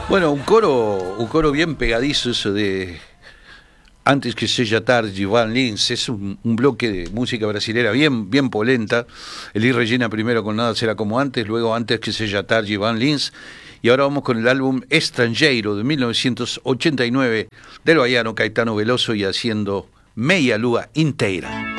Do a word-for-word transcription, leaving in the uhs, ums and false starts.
Bueno, un coro, un coro bien pegadizo eso de Antes que seja tarde, Van Lins. Es un, un bloque de música brasilera bien, bien polenta. Elis Regina primero con Nada será como antes, luego Antes que seja tarde, Van Lins. Y ahora vamos con el álbum Estrangeiro de mil novecientos ochenta y nueve del baiano Caetano Veloso y haciendo Meia Lua Inteira.